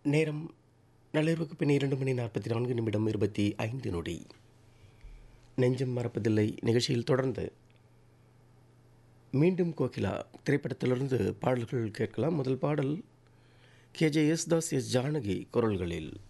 நேரம் நள்ளிரவுக்கு பின் 2 மணி 44 நிமிடம் 25 நொடி. நெஞ்சம் மறப்பதில்லை நிகழ்ச்சியில் தொடர்ந்து மீண்டும் கோகிலா திரைப்படத்திலிருந்து பாடல்கள் கேட்கலாம். முதல் பாடல் KJ யேசுதாஸ், எஸ். ஜானகி குரல்களில்.